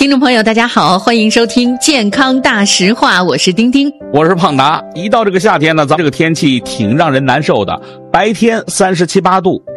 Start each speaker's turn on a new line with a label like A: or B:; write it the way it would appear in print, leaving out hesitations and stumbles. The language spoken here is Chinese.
A: 听众朋友大家好，欢迎收听健康大实话，我是丁丁，
B: 我是胖达。一到这个夏天呢，咱这个天气挺让人难受的，白天37、8度，